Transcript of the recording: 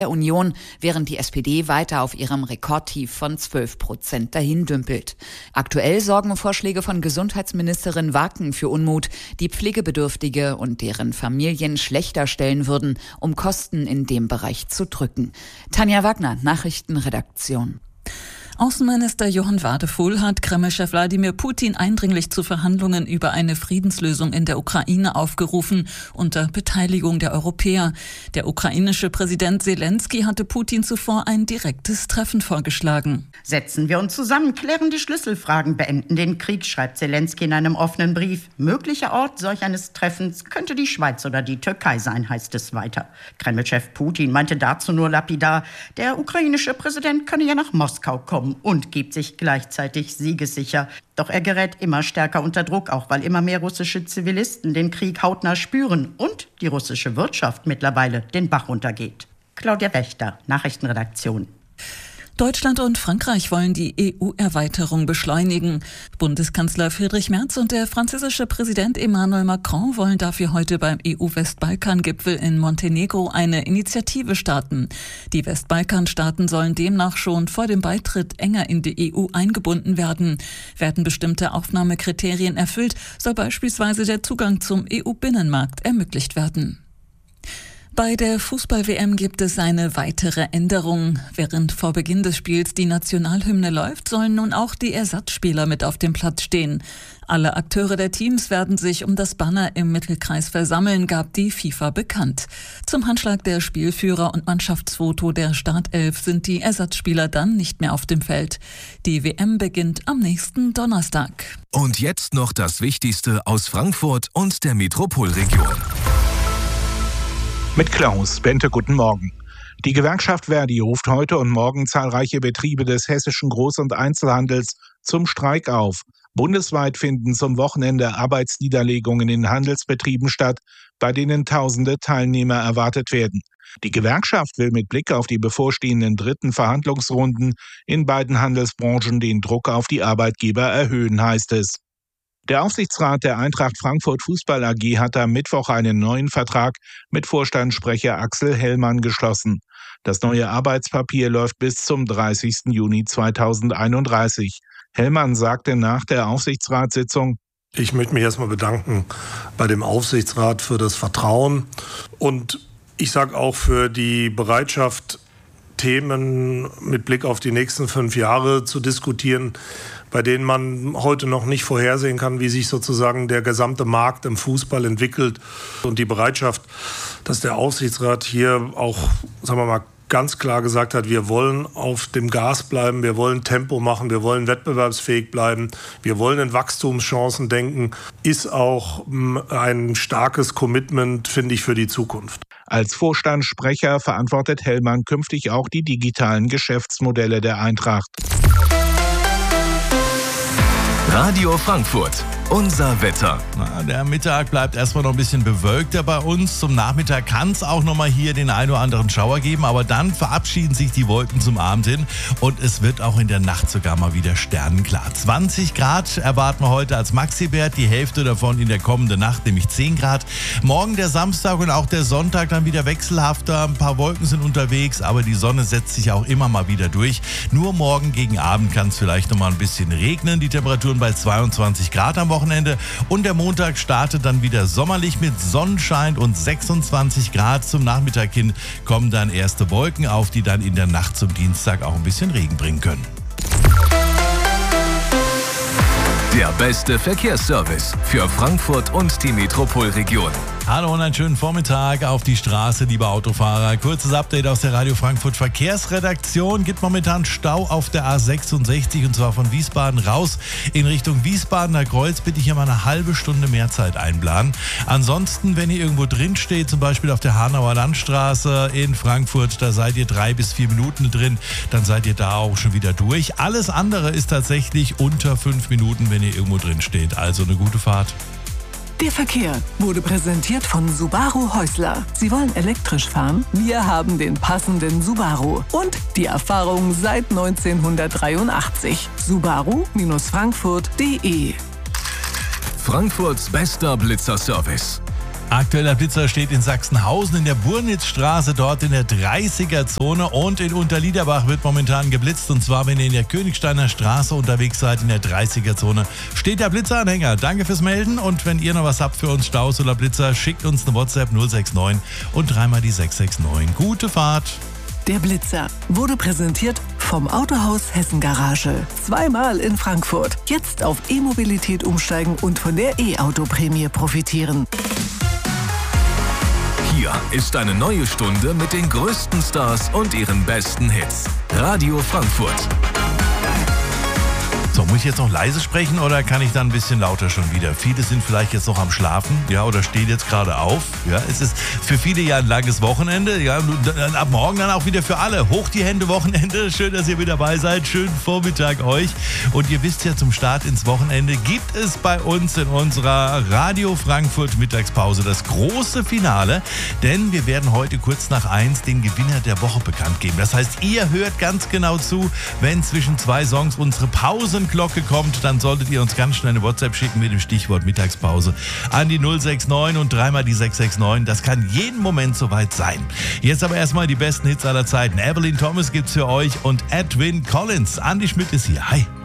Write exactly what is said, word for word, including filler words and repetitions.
der Union, während die S P D weiter auf ihrem Rekordtief von zwölf Prozent dahindümpelt. Aktuell sorgen Vorschläge von Gesundheitsministerin Wacken für Unmut, die Pflegebedürftige und deren Familien schlechter stellen würden, um Kosten in dem Bereich zu drücken. Tanja Wagner, Nachrichtenredaktion. Außenminister Johann Wadefuhl hat Kreml-Chef Wladimir Putin eindringlich zu Verhandlungen über eine Friedenslösung in der Ukraine aufgerufen, unter Beteiligung der Europäer. Der ukrainische Präsident Selensky hatte Putin zuvor ein direktes Treffen vorgeschlagen. Setzen wir uns zusammen, klären die Schlüsselfragen, beenden den Krieg, schreibt Selensky in einem offenen Brief. Möglicher Ort solch eines Treffens könnte die Schweiz oder die Türkei sein, heißt es weiter. Kreml-Chef Putin meinte dazu nur lapidar, der ukrainische Präsident könne ja nach Moskau kommen und gibt sich gleichzeitig siegessicher. Doch er gerät immer stärker unter Druck, auch weil immer mehr russische Zivilisten den Krieg hautnah spüren und die russische Wirtschaft mittlerweile den Bach runtergeht. Claudia Wächter, Nachrichtenredaktion. Deutschland und Frankreich wollen die E U-Erweiterung beschleunigen. Bundeskanzler Friedrich Merz und der französische Präsident Emmanuel Macron wollen dafür heute beim E U-Westbalkan-Gipfel in Montenegro eine Initiative starten. Die Westbalkan-Staaten sollen demnach schon vor dem Beitritt enger in die E U eingebunden werden. Werden bestimmte Aufnahmekriterien erfüllt, soll beispielsweise der Zugang zum E U-Binnenmarkt ermöglicht werden. Bei der Fußball-W M gibt es eine weitere Änderung. Während vor Beginn des Spiels die Nationalhymne läuft, sollen nun auch die Ersatzspieler mit auf dem Platz stehen. Alle Akteure der Teams werden sich um das Banner im Mittelkreis versammeln, gab die FIFA bekannt. Zum Handschlag der Spielführer und Mannschaftsfoto der Startelf sind die Ersatzspieler dann nicht mehr auf dem Feld. Die W M beginnt am nächsten Donnerstag. Und jetzt noch das Wichtigste aus Frankfurt und der Metropolregion. Mit Klaus Bente, guten Morgen. Die Gewerkschaft Verdi ruft heute und morgen zahlreiche Betriebe des hessischen Groß- und Einzelhandels zum Streik auf. Bundesweit finden zum Wochenende Arbeitsniederlegungen in Handelsbetrieben statt, bei denen tausende Teilnehmer erwartet werden. Die Gewerkschaft will mit Blick auf die bevorstehenden dritten Verhandlungsrunden in beiden Handelsbranchen den Druck auf die Arbeitgeber erhöhen, heißt es. Der Aufsichtsrat der Eintracht Frankfurt Fußball A G hat am Mittwoch einen neuen Vertrag mit Vorstandssprecher Axel Hellmann geschlossen. Das neue Arbeitspapier läuft bis zum dreißigsten Juni zweitausendeinunddreißig. Hellmann sagte nach der Aufsichtsratssitzung: Ich möchte mich erstmal bedanken bei dem Aufsichtsrat für das Vertrauen und ich sage auch für die Bereitschaft, Themen mit Blick auf die nächsten fünf Jahre zu diskutieren, bei denen man heute noch nicht vorhersehen kann, wie sich sozusagen der gesamte Markt im Fußball entwickelt. Und die Bereitschaft, dass der Aufsichtsrat hier auch, sagen wir mal, ganz klar gesagt hat, wir wollen auf dem Gas bleiben, wir wollen Tempo machen, wir wollen wettbewerbsfähig bleiben, wir wollen in Wachstumschancen denken, ist auch ein starkes Commitment, finde ich, für die Zukunft. Als Vorstandssprecher verantwortet Hellmann künftig auch die digitalen Geschäftsmodelle der Eintracht. Radio Frankfurt, unser Wetter. Na, der Mittag bleibt erstmal noch ein bisschen bewölkter bei uns. Zum Nachmittag kann es auch noch mal hier den einen oder anderen Schauer geben, aber dann verabschieden sich die Wolken zum Abend hin und es wird auch in der Nacht sogar mal wieder sternenklar. zwanzig Grad erwarten wir heute als Maxi-Wert, die Hälfte davon in der kommenden Nacht, nämlich zehn Grad. Morgen der Samstag und auch der Sonntag dann wieder wechselhafter. Ein paar Wolken sind unterwegs, aber die Sonne setzt sich auch immer mal wieder durch. Nur morgen gegen Abend kann es vielleicht noch mal ein bisschen regnen. Die Temperaturen bei zweiundzwanzig Grad am Wochenende und der Montag startet dann wieder sommerlich mit Sonnenschein und sechsundzwanzig Grad. Zum Nachmittag hin kommen dann erste Wolken auf, die dann in der Nacht zum Dienstag auch ein bisschen Regen bringen können. Der beste Verkehrsservice für Frankfurt und die Metropolregion. Hallo und einen schönen Vormittag auf die Straße, liebe Autofahrer. Kurzes Update aus der Radio Frankfurt Verkehrsredaktion. Gibt momentan Stau auf der A sechsundsechzig und zwar von Wiesbaden raus in Richtung Wiesbadener Kreuz. Bitte ich hier mal eine halbe Stunde mehr Zeit einplanen. Ansonsten, wenn ihr irgendwo drin steht, zum Beispiel auf der Hanauer Landstraße in Frankfurt, da seid ihr drei bis vier Minuten drin, dann seid ihr da auch schon wieder durch. Alles andere ist tatsächlich unter fünf Minuten, wenn ihr irgendwo drin steht. Also eine gute Fahrt. Der Verkehr wurde präsentiert von Subaru Häusler. Sie wollen elektrisch fahren? Wir haben den passenden Subaru und die Erfahrung seit neunzehnhundertdreiundachtzig. Subaru Frankfurt punkt de. Frankfurts bester Blitzerservice. Aktueller Blitzer steht in Sachsenhausen in der Burnitzstraße, dort in der dreißiger-Zone, und in Unterliederbach wird momentan geblitzt, und zwar, wenn ihr in der Königsteiner Straße unterwegs seid, in der dreißiger-Zone, steht der Blitzeranhänger. Danke fürs Melden, und wenn ihr noch was habt für uns, Staus oder Blitzer, schickt uns eine WhatsApp null sechs neun und dreimal die sechs sechs neun. Gute Fahrt! Der Blitzer wurde präsentiert vom Autohaus Hessen Garage. Zweimal in Frankfurt. Jetzt auf E-Mobilität umsteigen und von der E-Auto-Prämie profitieren. Hier ist eine neue Stunde mit den größten Stars und ihren besten Hits. Radio Frankfurt. So, muss ich jetzt noch leise sprechen oder kann ich dann ein bisschen lauter schon wieder? Viele sind vielleicht jetzt noch am Schlafen, ja, oder stehen jetzt gerade auf. Ja, es ist für viele ja ein langes Wochenende. Ja, ab morgen dann auch wieder für alle. Hoch die Hände, Wochenende. Schön, dass ihr mit dabei seid. Schönen Vormittag euch. Und ihr wisst ja, zum Start ins Wochenende gibt es bei uns in unserer Radio Frankfurt Mittagspause das große Finale. Denn wir werden heute kurz nach eins den Gewinner der Woche bekannt geben. Das heißt, ihr hört ganz genau zu, wenn zwischen zwei Songs unsere Pausen Glocke kommt, dann solltet ihr uns ganz schnell eine WhatsApp schicken mit dem Stichwort Mittagspause an die null sechs neun und dreimal die sechs sechs neun. Das kann jeden Moment soweit sein. Jetzt aber erstmal die besten Hits aller Zeiten. Evelyn Thomas gibt's für euch und Edwin Collins. Andi Schmidt ist hier. Hi.